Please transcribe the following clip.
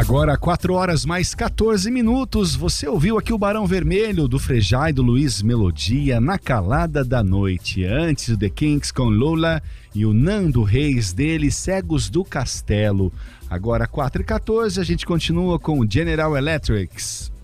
Agora 4 horas mais 14 minutos, você ouviu aqui o Barão Vermelho do Frejá e do Luiz Melodia, Na Calada da Noite. Antes o The Kinks com Lola e o Nando Reis dele, Cegos do Castelo. Agora 4 e 14, a gente continua com o General Electrics.